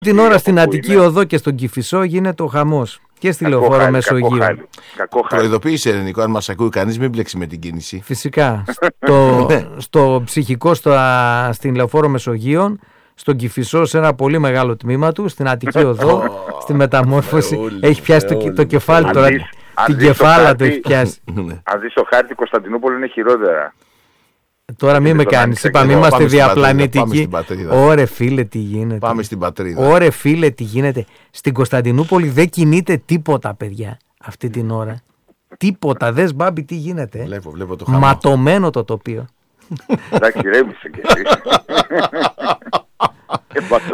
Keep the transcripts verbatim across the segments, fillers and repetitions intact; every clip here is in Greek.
Την ώρα στην Αττική Οδό και στον Κηφισό γίνεται ο χαμός. Και στη Λεωφόρο Μεσογείου. Προειδοποίησε, Ελληνικό, αν μας ακούει κανείς, μην μπλέξει με την κίνηση. Φυσικά. στο, στο ψυχικό στο, στην Λεωφόρο Μεσογείων, στον Κηφισό, σε ένα πολύ μεγάλο τμήμα του, στην Αττική Οδό, στη μεταμόρφωση. Έχει πιάσει το, το κεφάλι τώρα. Την κεφάλα του έχει πιάσει. Αν δεις το χάρτη, Κωνσταντινούπολη είναι χειρότερα. Τώρα μην με κάνεις, είπαμε είμαστε διαπλανητικοί. Ωρε φίλε τι γίνεται. Πάμε στην πατρίδα. Ωρε φίλε τι γίνεται. Στην Κωνσταντινούπολη δεν κινείται τίποτα, παιδιά, αυτή την ώρα. Τίποτα, δες Μπάμπη τι γίνεται. Βλέπω, βλέπω το χαμό. Ματωμένο το τοπίο. Εντάξει, ρέμισε κι εσύ.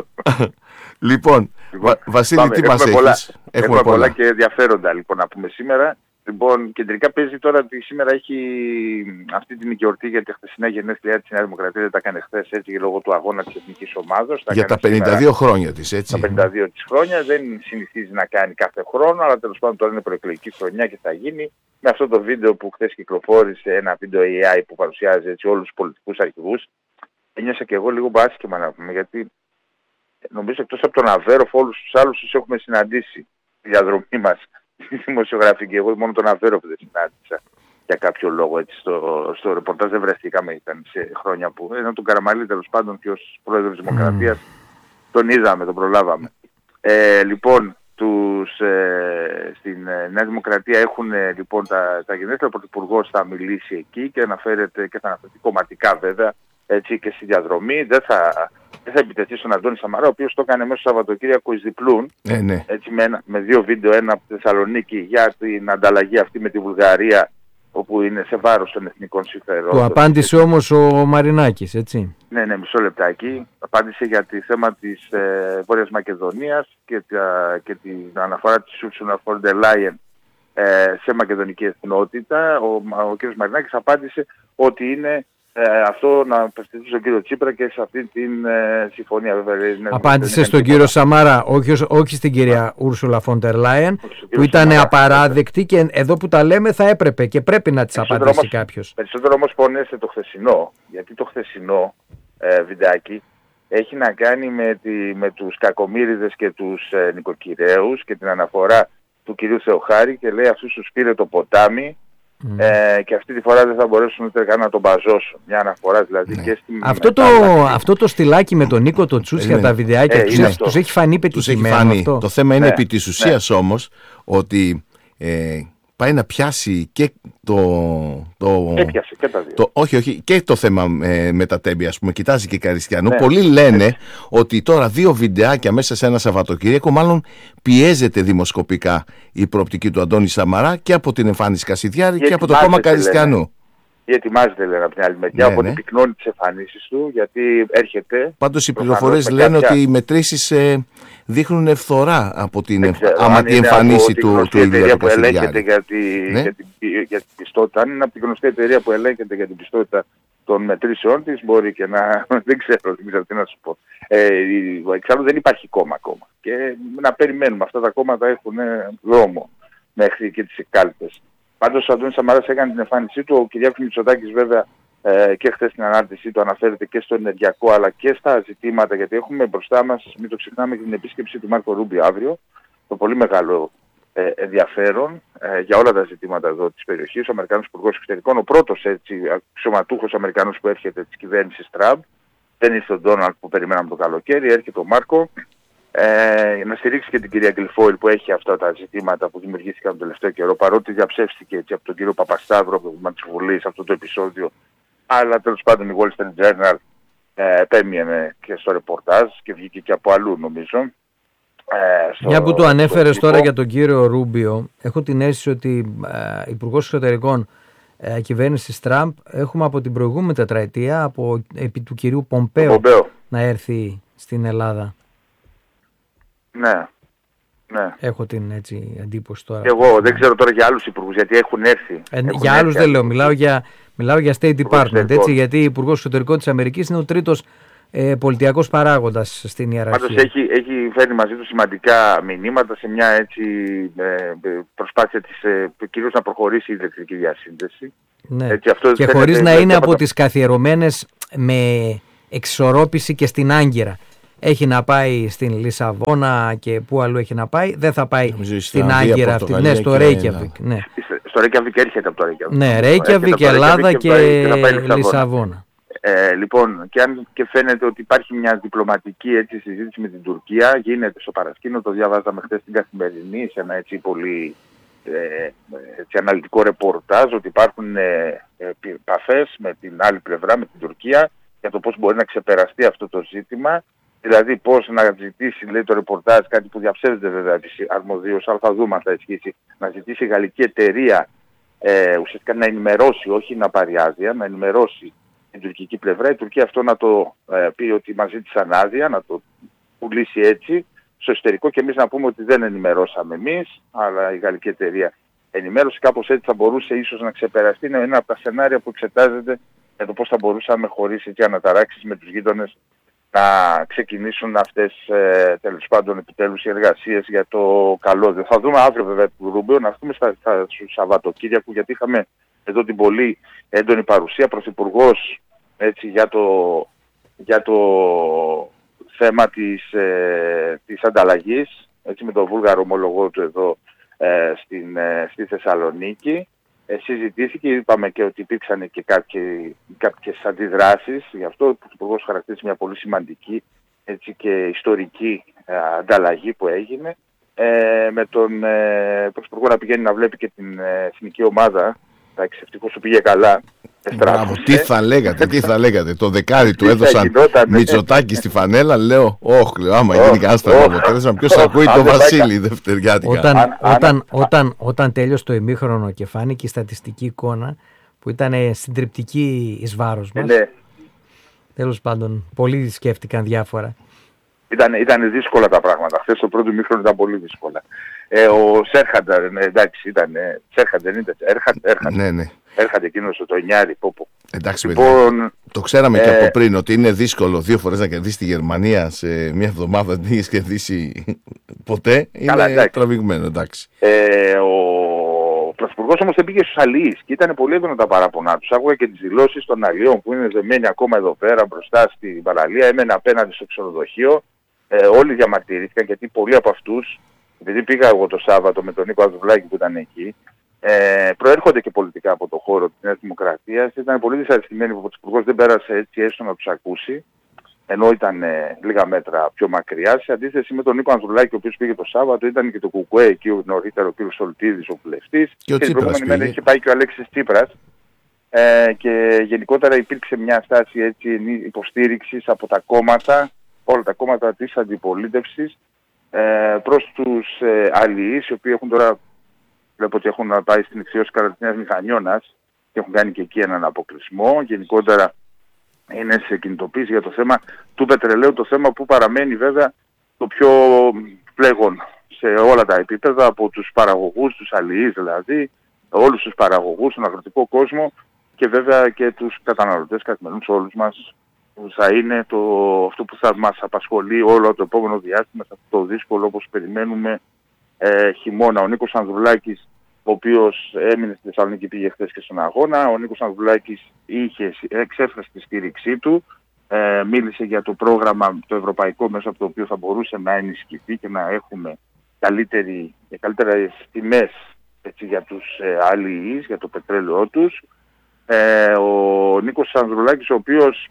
Λοιπόν, Βασίλη, τι μας έχεις? Έχουμε πολλά και ενδιαφέροντα λοιπόν να πούμε σήμερα. Λοιπόν, κεντρικά παίζει τώρα ότι σήμερα έχει αυτή την γιορτή για τη χθεσινά γενέθλιά της Νέα Δημοκρατία. Δεν τα έκανε χθες έτσι λόγω του αγώνα της εθνικής ομάδος. Για τα πενήντα δύο χρόνια της, έτσι. Τα πενήντα δύο της χρόνια δεν συνηθίζει να κάνει κάθε χρόνο, αλλά τέλος πάντων τώρα είναι προεκλογική χρονιά και θα γίνει. Με αυτό το βίντεο που χθες κυκλοφόρησε, ένα βίντεο έι άι που παρουσιάζει έτσι όλους τους πολιτικούς αρχηγούς, ένιωσα και εγώ λίγο άσχημα να πούμε, γιατί νομίζω εκτός από τον Αβέροφ όλους τους άλλους τους έχουμε συναντήσει στη διαδρομή μας. Δημοσιογραφική, εγώ μόνο τον Αβέροφ δεν συνάντησα για κάποιο λόγο έτσι στο, στο ρεπορτάζ, δεν βρεθήκαμε, ήταν σε χρόνια που ενώ τον Καραμαλή τέλος πάντων και ως πρόεδρος της Δημοκρατίας τον είδαμε, τον προλάβαμε. Ε, λοιπόν, τους, ε, στην ε, Νέα Δημοκρατία έχουν ε, λοιπόν τα, τα γενέθλια, ο Πρωθυπουργός θα μιλήσει εκεί και αναφέρεται και θα αναφερθεί κομματικά βέβαια έτσι και στη διαδρομή, δεν θα... Δεν θα επιτεθεί στον Αντώνη Σαμαρά, ο οποίος το έκανε μέσα στο Σαββατοκύριακο εις διπλούν, ε, ναι. έτσι, με, ένα, με δύο βίντεο, ένα από τη Θεσσαλονίκη για την ανταλλαγή αυτή με τη Βουλγαρία, όπου είναι σε βάρος των εθνικών συμφερόντων. Του απάντησε όμως ο Μαρινάκης, έτσι. Ναι, ναι, μισό λεπτάκι. Απάντησε για τη θέμα της ε, Βόρειας Μακεδονίας και, τα, και την αναφορά της Ursula von der Leyen ε, σε μακεδονική εθνότητα. Ο, ο κ. Μαρινάκης απάντησε ότι είναι Ε, αυτό να απευθυνθεί στον κύριο Τσίπρα και σε αυτή την ε, συμφωνία. Βέβαια, είναι, απάντησε στον κύριο Σαμαρά, όχι, όχι στην κυρία Ούρσουλα Φόντερ Λάιεν, που ήταν Σαμαρά, απαράδεκτη και εδώ που τα λέμε θα έπρεπε και πρέπει να τις απαντήσει κάποιος. Περισσότερο όμως πονέστε το χθεσινό, γιατί το χθεσινό ε, βιντεάκι έχει να κάνει με, τη, με τους κακομοίριδες και τους ε, νοικοκυρέους και την αναφορά του κυρίου Θεοχάρη και λέει αυτούς τους πήρε το ποτάμι. Mm. Ε, και αυτή τη φορά δεν θα μπορέσουν ούτε καν να τον μπαζώσουν. Μια αναφορά δηλαδή ναι. και στην αυτό, το, αυτό το στυλάκι με τον Νίκο το Τσούσια, ε, τα βιντεάκια, ε, τους, έχει, τους έχει φανεί πετυχημένο αυτό. Το θέμα είναι ναι. επί της ουσίας ναι. όμως ότι ε, πάει να πιάσει και το... το Έπιασε και τα δύο. Το, όχι, όχι, και το θέμα ε, με τα τέμπη, ας πούμε, κοιτάζει και Καριστιανού. Ναι. Πολλοί λένε ναι. ότι τώρα δύο βιντεάκια μέσα σε ένα Σαββατοκύριακο μάλλον πιέζεται δημοσκοπικά η προοπτική του Αντώνη Σαμαρά και από την εμφάνιση Κασιδιάρη και από το κόμμα Καριστιανού. Ή ετοιμάζεται, λένε, από την άλλη μεριά, ναι, οπότε ναι. πυκνώνει τις εμφανίσεις του, γιατί έρχεται... Πάντως οι πληροφορίες λένε κάποια... ότι οι μετρήσεις ε, δείχνουν ευθορά από την άματη εμφανίση του, του ίδιου του Κασιδιάρη. Για, τη, ναι. για, την, για την πιστότητα, αν είναι από την γνωστή εταιρεία που ελέγχεται για την πιστότητα των μετρήσεων της, μπορεί και να... δεν ξέρω, δεν ξέρω τι να σου πω. Ε, εξάλλου δεν υπάρχει κόμμα ακόμα. Και να περιμένουμε, αυτά τα κόμματα έχουν δρόμο μέχρι και τις κάλπες. Πάντως ο Αντώνης Σαμαράς έκανε την εμφάνισή του, ο Κυριάκος Μητσοτάκης βέβαια ε, και χθες στην ανάρτησή του αναφέρεται και στο ενεργειακό αλλά και στα ζητήματα, γιατί έχουμε μπροστά μας, μην το ξεχνάμε, και την επίσκεψη του Μάρκο Ρούμπιο αύριο, το πολύ μεγάλο ε, ενδιαφέρον ε, για όλα τα ζητήματα εδώ της περιοχής, ο Αμερικανός Υπουργός Εξωτερικών, ο πρώτος έτσι αξιωματούχος Αμερικανός που έρχεται της κυβέρνησης Τραμπ, δεν ήρθε ο Ντόναλντ που περιμέναμε το καλοκαίρι, έρχεται ο Μάρκο. Ε, να στηρίξει και την κυρία Γκριφόιλ που έχει αυτά τα ζητήματα που δημιουργήθηκαν τον τελευταίο καιρό, παρότι διαψεύστηκε έτσι από τον κύριο Παπασταύρο από το της Βουλής αυτό το επεισόδιο, αλλά τέλος πάντων η Wall Street Journal ε, επέμεινε και στο ρεπορτάζ και βγήκε και από αλλού νομίζω. Ε, στο, Μια που το ανέφερες τώρα για τον κύριο Ρούμπιο, έχω την αίσθηση ότι ε, Υπουργός Εξωτερικών ε, κυβέρνησης Τραμπ έχουμε από την προηγούμενη τετραετία από, επί του κυρίου Πομπέο, Πομπέο να έρθει στην Ελλάδα. Ναι, ναι. Έχω την έτσι εντύπωση τώρα. Και εγώ δεν ξέρω τώρα για άλλους υπουργούς, γιατί έχουν έρθει. Ε, έχουν για άλλους δεν λέω, μιλάω για, μιλάω για State Department, έτσι, γιατί Υπουργός Εξωτερικών της Αμερικής είναι ο τρίτος ε, πολιτιακός παράγοντας στην ιεραρχία. Πάντως έχει, έχει φέρει μαζί του σημαντικά μηνύματα σε μια έτσι ε, προσπάθεια της ε, κυρίως να προχωρήσει η ηλεκτρική διασύνδεση. Ναι. Έτσι, αυτό και χωρίς να είναι από τις καθιερωμένες με εξισορρόπηση και στην Άγκυρα. έχει να πάει στην Λισαβόνα και πού αλλού έχει να πάει. Δεν θα πάει στην, στην Άγκυρα αυτή. Ναι, στο Ρέικιαβικ. Ναι. Στο Ρέικιαβικ έρχεται από το Ρέικιαβικ. Ναι, Ρέικιαβικ, Ελλάδα και, και, και Λισαβόνα. Ε, λοιπόν, και αν και φαίνεται ότι υπάρχει μια διπλωματική έτσι, συζήτηση με την Τουρκία, γίνεται στο παρασκήνιο, το διαβάζαμε χθες στην Καθημερινή, σε ένα έτσι πολύ ε, έτσι, αναλυτικό ρεπορτάζ, ότι υπάρχουν ε, επαφές με την άλλη πλευρά, με την Τουρκία, για το πώς μπορεί να ξεπεραστεί αυτό το ζήτημα. Δηλαδή πώς να ζητήσει, λέει το ρεπορτάζ, κάτι που διαψεύδεται βέβαια της αρμοδίως, αλλά θα δούμε αν θα ισχύσει, να ζητήσει η γαλλική εταιρεία ε, ουσιαστικά να ενημερώσει, όχι να πάρει άδεια, να ενημερώσει την τουρκική πλευρά, η Τουρκία αυτό να το ε, πει ότι μας ζήτησαν άδεια, να το πουλήσει έτσι στο εσωτερικό και εμείς να πούμε ότι δεν ενημερώσαμε εμείς, αλλά η γαλλική εταιρεία ενημέρωσε, κάπως έτσι θα μπορούσε ίσως να ξεπεραστεί. Είναι ένα από τα σενάρια που εξετάζεται για το πώς θα μπορούσαμε χωρίς έτσι αναταράξεις με τους γείτονες να ξεκινήσουν αυτές ε, τέλος πάντων επιτέλους οι εργασίες για το καλό. Δεν θα δούμε αύριο βέβαια του Ρούμπιο, να έρθουμε στα, στα, στο Σαββατοκύριακο, γιατί είχαμε εδώ την πολύ έντονη παρουσία, πρωθυπουργός έτσι, για, το, για το θέμα της, ε, της ανταλλαγής έτσι, με τον βούλγαρο ομολογό του εδώ ε, στην, ε, στη Θεσσαλονίκη. Ε, συζητήθηκε, είπαμε και ότι υπήρξαν και κάποιοι, κάποιες αντιδράσεις, γι' αυτό ο Πρωθυπουργός χαρακτήρισε μια πολύ σημαντική έτσι, και ιστορική ε, ανταλλαγή που έγινε, ε, με τον ε, Πρωθυπουργό να πηγαίνει να βλέπει και την ε, εθνική ομάδα. Εντάξει, ευτυχώς σου πήγε καλά. Μπράβο, τι θα λέγατε, τι θα λέγατε. Το δεκάρι του έδωσαν Μητσοτάκη στη φανέλα. Λέω, όχι, λέω, άμα γίνει κανένα στραβό αποτέλεσμα, ποιος ακούει τον Βασίλη δευτεριάτικα. Όταν, όταν, όταν, όταν τέλειωσε το ημίχρονο και φάνηκε η στατιστική εικόνα που ήταν συντριπτική εις βάρος μας. Ναι. Τέλος πάντων, πολλοί σκέφτηκαν διάφορα. Ήταν, ήταν δύσκολα τα πράγματα. Χθες το πρώτο ημίχρονο ήταν πολύ δύσκολα. Ε, ο Σέρχαντερ, ναι, εντάξει, ήταν. Ε, Σέρχαντερ, είναι. Έρχαντερ. Ναι, ναι. Έρχεται εκείνος το εννιάρι, πόπο. Εντάξει, λοιπόν, το ξέραμε ε, και από πριν ότι είναι δύσκολο δύο φορές να κερδίσει τη Γερμανία σε μια εβδομάδα, δεν έχει κερδίσει ποτέ. Καλά, είναι τραβηγμένο, εντάξει. Ε, ο Πρωθυπουργός όμως δεν πήγε στους αλληλείς και ήταν πολύ έντονα τα παράπονά τους. Άκουγα και τις δηλώσεις των αλληλών που είναι δεμένοι ακόμα εδώ πέρα μπροστά στην παραλία, έμενε απέναντι στο ξενοδοχείο. Ε, όλοι διαμαρτυρήθηκαν γιατί πολλοί από αυτούς, επειδή πήγα εγώ το Σάββατο με τον Νίκο Ανδρουλάκη που ήταν εκεί, Ε, προέρχονται και πολιτικά από το χώρο της Νέας Δημοκρατίας. Ήταν πολύ δυσαρεστημένοι που ο Πρωθυπουργός δεν πέρασε έτσι έστω να τους ακούσει, ενώ ήταν ε, λίγα μέτρα πιο μακριά. Σε αντίθεση με τον Νίκο Ανδρουλάκη, ο οποίος πήγε το Σάββατο, ήταν και το Κουκουέ εκεί νωρίτερα, ο κ. Σολτίδης, ο βουλευτής. Και, και την προηγούμενη μέρα είχε πάει και ο Αλέξης Τσίπρας. Ε, και γενικότερα υπήρξε μια στάση έτσι, υποστήριξης από τα κόμματα, όλα τα κόμματα της αντιπολίτευσης, ε, προς τους ε, αλληλείς, οι οποίοι έχουν τώρα. Βλέπω ότι έχουν πάει στην εξιώση Καρατινέας Μηχανιώνας και έχουν κάνει και εκεί έναν αποκλεισμό. Γενικότερα είναι σε κινητοποίηση για το θέμα του πετρελαίου, το θέμα που παραμένει βέβαια το πιο πλέγον σε όλα τα επίπεδα, από τους παραγωγούς, τους αλληλείς δηλαδή, όλους τους παραγωγούς, τον αγροτικό κόσμο και βέβαια και τους καταναλωτές καθημερινούς όλους μας, που θα είναι το, αυτό που θα μας απασχολεί όλο το επόμενο διάστημα, σε αυτό το δύσκολο όπως περιμένουμε Ε, χειμώνα. Ο Νίκος Ανδρουλάκης, ο οποίος έμεινε στη Θεσσαλονίκη, πήγε χθες και στον αγώνα. Ο Νίκος Ανδρουλάκης είχε εξέφρασε τη στήριξή του, ε, μίλησε για το πρόγραμμα το ευρωπαϊκό μέσω από το οποίο θα μπορούσε να ενισχυθεί και να έχουμε καλύτερη, καλύτερες τιμές έτσι, για τους ε, αλληλείς, για το πετρέλαιό τους. Ε, ο Νίκος Ανδρουλάκης, ο οποίος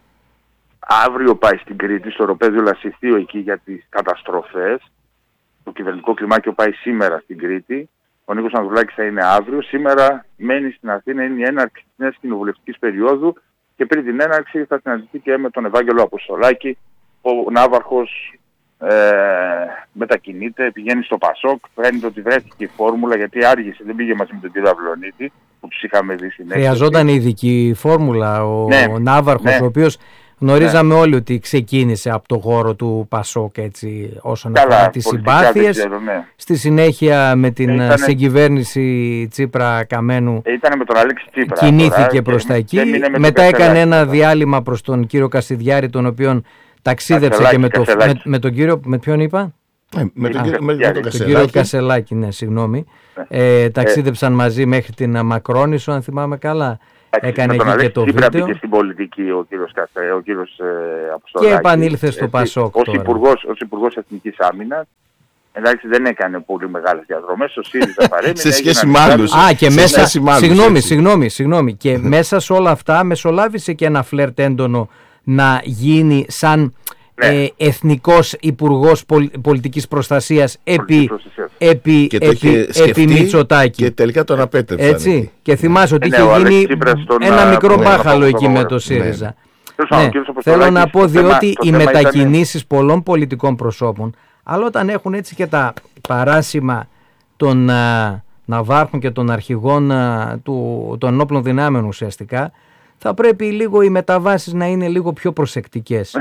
αύριο πάει στην Κρήτη, στο Οροπέδιο Λασιθίου εκεί για τις καταστροφές. Το κυβερνητικό κλιμάκιο πάει σήμερα στην Κρήτη. Ο Νίκος Ανδρουλάκης θα είναι αύριο. Σήμερα μένει στην Αθήνα, είναι η έναρξη της νέας κοινοβουλευτικής περίοδου και πριν την έναρξη θα συναντηθεί και με τον Ευάγγελο Αποστολάκη. Ο Ναύαρχος ε, μετακινείται, πηγαίνει στο Πασόκ. Φαίνεται ότι βρέθηκε η φόρμουλα γιατί άργησε, δεν πήγε μαζί με τον κύριο Αυλονίτη που τους είχαμε δει στην έκθεση. Χρειαζόταν ειδική φόρμουλα ο, ναι, ο Ναύαρχος, ναι, ο οποίος γνωρίζαμε ναι. όλοι ότι ξεκίνησε από το χώρο του Πασόκ έτσι, όσον Καλά, αφορά τις συμπάθειες. Ξέρω, ναι. Στη συνέχεια με την ήτανε... συγκυβέρνηση Τσίπρα Καμένου ήταν με τον Αλέξη Τσίπρα, κινήθηκε τώρα, προς τα εκεί. Με Μετά έκανε ένα διάλειμμα προς τον κύριο Κασιδιάρη, τον οποίον ταξίδεψε Κασελάκη, και με, το, με, με τον κύριο, με ποιον είπα? Ε, με τον, Α, κύριο, με τον, τον Κασελάκη. κύριο Κασελάκη, ναι, συγγνώμη. Ε, ταξίδεψαν ε, μαζί μέχρι την Μακρόνισσο, αν θυμάμαι καλά. έκανε εκεί και το βίντεο. Μπήκε στην πολιτική ο κύριος, ο κύριος ε, Αποστολάκης. Και επανήλθε στο Πασόκ ως τώρα. Υπουργός, ως Υπουργός Εθνικής Άμυνας. Εντάξει, δεν έκανε πολύ μεγάλες διαδρομές. Ο ΣΥΡΙΖΑ παρέμεινε. Σε σχέση με άλλους. Α, και μέσα. Συγγνώμη, συγγνώμη, συγγνώμη. Και μέσα σε όλα αυτά μεσολάβησε και ένα φλερτ έντονο να γίνει σαν ναι. ε, εθνικός υπουργός πολ, πολιτικής προστασίας επί, επί, επί, επί Μητσοτάκη. Και τελικά τον απέτρεψαν. Έτσι. Και θυμάσαι ότι είχε ναι, γίνει ένα μικρό ναι, μπάχαλο ναι, εκεί ναι, με το ΣΥΡΙΖΑ. Ναι. Ναι. Θέλω να πω διότι οι μετακινήσεις ήταν... πολλών πολιτικών προσώπων, αλλά όταν έχουν έτσι και τα παράσημα των α, ναυάρχων και των αρχηγών α, του, των ενόπλων δυνάμεων ουσιαστικά, θα πρέπει λίγο οι μεταβάσεις να είναι λίγο πιο προσεκτικές.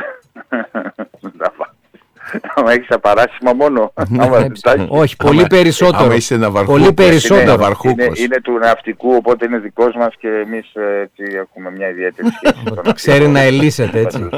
Άμα έχεις απαράσημα μόνο. Όχι, πολύ περισσότερο. Άμα είσαι ναυαρχού, πολύ περισσότερο. Είναι, είναι του ναυτικού, οπότε είναι δικός μας και εμείς έτσι, έχουμε μια ιδιαίτερη σχέση. Ξέρει να ελύσεται έτσι.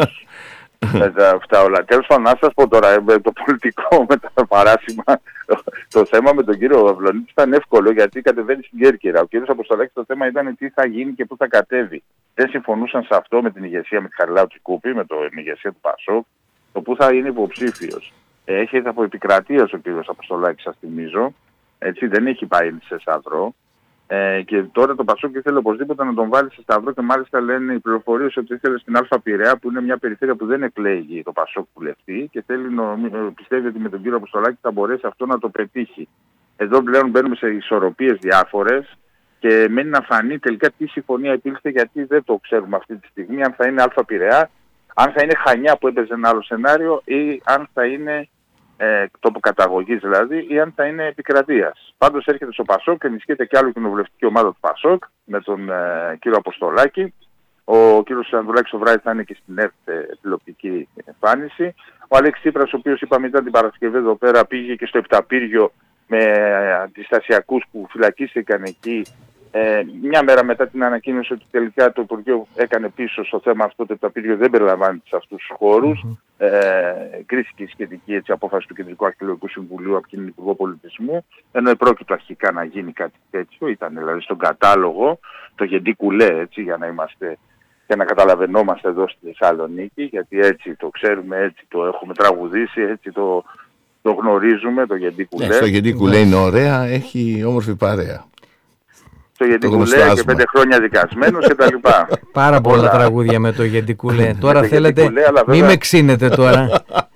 Αυτά όλα. Τέλος πάντων, να σας πω τώρα, το πολιτικό με τα παράσημα, το θέμα με τον κύριο Αυλονίτη ήταν εύκολο γιατί κατεβαίνει στην Κέρκυρα. Ο κύριος Αποστολάκης το θέμα ήταν τι θα γίνει και πού θα κατέβει. Δεν συμφωνούσαν σε αυτό με την ηγεσία, με τη Χαριλάου Τσικούπη, με την ηγεσία του Πασόκ, το πού θα είναι υποψήφιος. Έχει από επικρατείας ο κύριος Αποστολάκης, σας θυμίζω. Έτσι, δεν έχει πάει σε Σταυρό. Ε, και τώρα το Πασόκ ήθελε οπωσδήποτε να τον βάλει σε Σταυρό και μάλιστα λένε οι πληροφορίες ότι ήθελε στην Αλφα Πειραιά, που είναι μια περιφέρεια που δεν εκλέγει το Πασόκ βουλευτή και θέλει, πιστεύει ότι με τον κύριο Αποστολάκη θα μπορέσει αυτό να το πετύχει. Εδώ πλέον μπαίνουμε σε ισορροπίες διάφορες και μένει να φανεί τελικά τι συμφωνία επήλθε, γιατί δεν το ξέρουμε αυτή τη στιγμή αν θα είναι Αλφα Πειραιά, αν θα είναι Χανιά που έπαιζε ένα άλλο σενάριο ή αν θα είναι Ε, τόπο καταγωγής δηλαδή, ή αν θα είναι επικρατείας. Πάντως έρχεται στο Πασόκ και ενισχύεται και άλλο κοινοβουλευτική ομάδα του Πασόκ με τον ε, κύριο Αποστολάκη. Ο κύριος Ανδρουλάκης το βράδυ θα είναι και στην ΕΡΤ τηλεοπτική εμφάνιση. Ο Αλέξης Τσίπρας, ο οποίος είπαμε ήταν την Παρασκευή εδώ πέρα, πήγε και στο Επταπύργιο με ε, αντιστασιακούς που φυλακίστηκαν εκεί. Ε, μια μέρα μετά την ανακοίνωση ότι τελικά το Υπουργείο έκανε πίσω στο θέμα αυτό, το Επταπύργιο δεν περιλαμβάνεται σε αυτούς τους χώρους. Mm-hmm. Ε, κρίθηκε η σχετική έτσι, απόφαση του Κεντρικού Αρχαιολογικού Συμβουλίου από την Υπουργό Πολιτισμού, ενώ επρόκειτο αρχικά να γίνει κάτι τέτοιο, ήταν δηλαδή στον κατάλογο, το Γεντή Κουλέ, έτσι, για να είμαστε και να καταλαβαίνόμαστε εδώ στη Θεσσαλονίκη, γιατί έτσι το ξέρουμε, έτσι το έχουμε τραγουδήσει, έτσι το, το γνωρίζουμε, το Γεντή Κουλέ. Ναι, το Γεντή Κουλέ είναι ωραία, έχει όμορφη παρέα. Το Γεντικουλέ και πέντε χρόνια δικασμένος και τα λοιπά. Πάρα πολλά τραγούδια με το Γεντικουλέ. Τώρα θέλετε, μην με ξύνετε τώρα.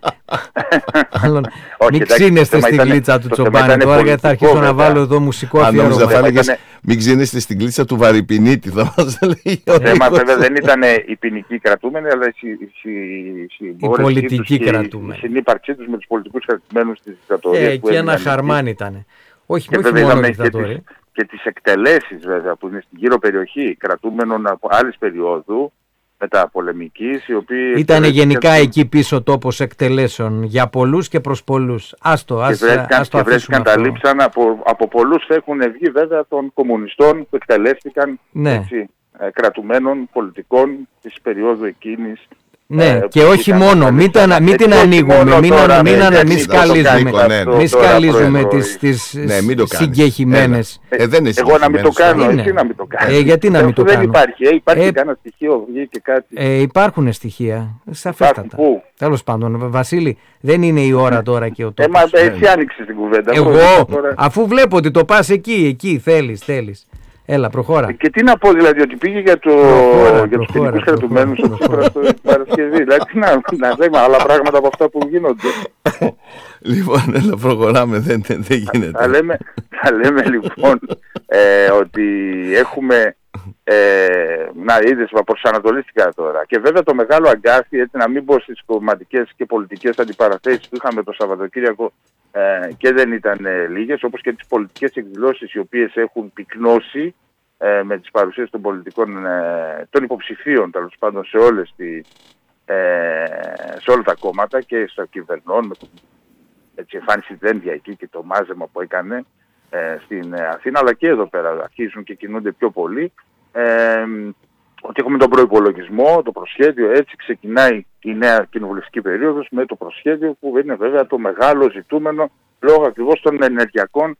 Μην ξύνεστε στην γλίτσα του Τσομπάνη τώρα, γιατί θα αρχίσω να βάλω εδώ μουσικό αφιέρωμα. Μην ξύνεστε στην γλίτσα του Βαρυπινίτη, θα μας λέει. Το θέμα βέβαια δεν ήταν οι ποινικοί κρατούμενοι, αλλά οι πολιτικοί κρατούμενοι. Η συνύπαρξή τους με τους πολιτικούς κρατουμένους της δικτατορίας. Εκεί ένα χαρμάνι ήταν. Όχι μόνο δικτατορία. Και τις εκτελέσεις βέβαια που είναι στην γύρω περιοχή κρατούμενων από άλλης περίοδου μεταπολεμικής, οι οποίοι... Ήταν γενικά και... εκεί πίσω τόπος εκτελέσεων για πολλούς και προς πολλούς. Άστο, ας, και βρέθηκαν, ας το και βρέθηκαν τα λείψαν από, από πολλούς έχουν βγει βέβαια των κομμουνιστών που εκτελέστηκαν ναι. έτσι, ε, κρατουμένων πολιτικών της περίοδου εκείνης. Ναι, ε, και όχι μόνο, μην, τα, μην την ανοίγουμε, μην, τώρα, μην, μην, μην σκαλίζουμε, μην σκαλίζουμε τις, τις ναι, συγκεχημένες. Ε, δεν είναι εγώ να μην το κάνω, εσύ να μην το κάνω. Ε, γιατί να μην το κάνω. Δεν υπάρχει, ε, υπάρχει ε, κανένα στοιχείο, βγήκε κάτι. Ε, υπάρχουν στοιχεία, σαφέστατα. Τέλος πάντων, Βασίλη, δεν είναι η ώρα τώρα και ο τόπος. Ε, έτσι άνοιξε την κουβέντα. Εγώ, αφού βλέπω ότι το πας εκεί, εκεί, θέλεις, θέλεις. Έλα, προχώρα. Και τι να πω δηλαδή, ότι πήγε για, το, για τους ποινικούς κρατουμένους ο Τσίπρας την Παρασκευή. Δηλαδή, τι να, να λέμε άλλα πράγματα από αυτά που γίνονται. Λοιπόν, έλα, προχωράμε, δεν, δεν, δεν γίνεται. Θα λέμε, θα λέμε λοιπόν ε, ότι έχουμε, ε, να είδες, προσανατολίστηκα τώρα. Και βέβαια το μεγάλο αγκάθι, έτσι να μην πω στις κομματικές και πολιτικές αντιπαραθέσεις που είχαμε το Σαββατοκύριακο, Ε, και δεν ήταν ε, λίγες, όπως και τις πολιτικές εκδηλώσεις οι οποίες έχουν πυκνώσει ε, με τις παρουσίες των πολιτικών, ε, των υποψηφίων τέλος πάντων σε, όλες τη, ε, σε όλα τα κόμματα και στο κυβερνών, με την εμφάνιση Δένδια εκεί και το μάζεμα που έκανε ε, στην ε, Αθήνα, αλλά και εδώ πέρα αρχίζουν και κινούνται πιο πολύ. Ε, ότι έχουμε τον προϋπολογισμό, το προσχέδιο, έτσι ξεκινάει η νέα κοινοβουλευτική περίοδος με το προσχέδιο που είναι βέβαια το μεγάλο ζητούμενο λόγω ακριβώς των ενεργειακών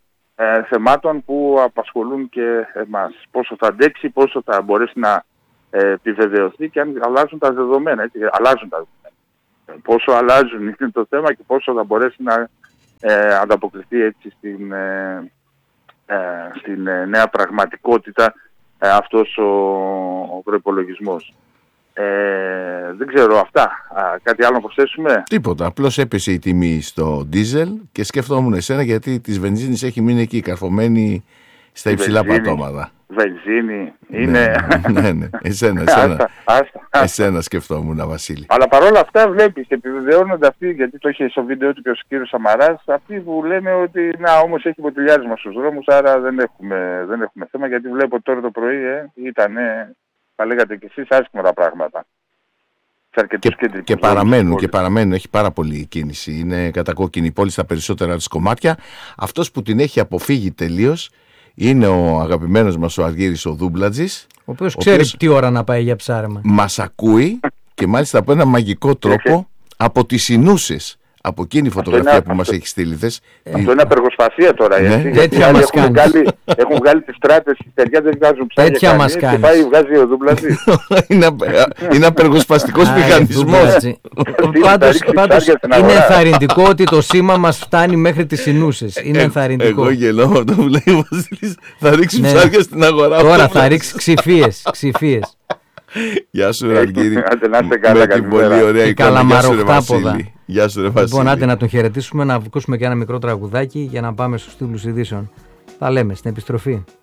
ε, θεμάτων που απασχολούν και εμάς. Πόσο θα αντέξει, πόσο θα μπορέσει να ε, επιβεβαιωθεί και αν αλλάζουν τα δεδομένα. Έτσι, αλλάζουν τα δεδομένα. Πόσο αλλάζουν είναι το θέμα και πόσο θα μπορέσει να ε, ανταποκριθεί έτσι στην, ε, ε, στην ε, νέα πραγματικότητα ε, αυτός ο, ο προϋπολογισμός. Ε, δεν ξέρω αυτά. Α, κάτι άλλο να προσθέσουμε? Τίποτα. Απλώς έπεσε η τιμή στο ντίζελ και σκεφτόμουν εσένα γιατί της βενζίνης έχει μείνει εκεί καρφωμένη στα υψηλά πατώματα. Βενζίνη είναι... Ναι, ναι, ναι. Εσένα, εσένα. Άστα, άστα, άστα. Εσένα σκεφτόμουν, Βασίλη. Αλλά παρόλα αυτά βλέπεις, επιβεβαιώνονται αυτοί, γιατί το είχε στο βίντεο του και ο κύριος Σαμαράς, αυτοί που λένε ότι να όμως έχει ποτηλιάρισμα στους δρόμους, άρα δεν έχουμε, δεν έχουμε θέμα, γιατί βλέπω τώρα το πρωί ε, ήταν, ε, θα λέγατε κι εσείς, άσχημα τα πράγματα. Και, και παραμένουν, και παραμένουν, έχει πάρα πολύ κίνηση. Είναι κατακόκκινη η πόλη στα περισσότερα της κομμάτια. Αυτός που την έχει αποφύγει τελείως είναι ο αγαπημένος μας ο Αργύρης ο Δούμπλατζης, ο οποίος ξέρει οποίος τι ώρα να πάει για ψάρεμα. Μας ακούει και μάλιστα από ένα μαγικό τρόπο από τις Ινούσες. Από εκείνη η φωτογραφία είναι, που μας έχει στείλει. Θες, αυτό η... είναι απεργοσπασία τώρα. Ναι. Έτσι, τέτοια μας έχουν, βγάλει, έχουν βγάλει τις στράτες, οι στεριά δεν βγάζουν ψάρια. Τέτοια μας κάνει. Και πάει βγάζει ο Δούμπλατζης. είναι, είναι απεργοσπαστικός μηχανισμός. Πάντως, πάντως είναι ενθαρρυντικό ότι το σήμα μας φτάνει μέχρι τις Ινούσες. Είναι ενθαρρυντικό. Εγώ γελώ με αυτό που λέει ο Βασίλης. Θα ρίξει ψάρια στην αγορά. Τώρα θα ρίξει ξυφίες. Γεια σου, Αργύρη. Με την πολύ ωραία εικόνα. Γεια σου, ρε Βασίλη. Γεια σου, ρε Βασίλη. Λοιπόν, άντε να τον χαιρετήσουμε, να ακούσουμε και ένα μικρό τραγουδάκι για να πάμε στους τίτλους ειδήσεων. Τα λέμε στην επιστροφή.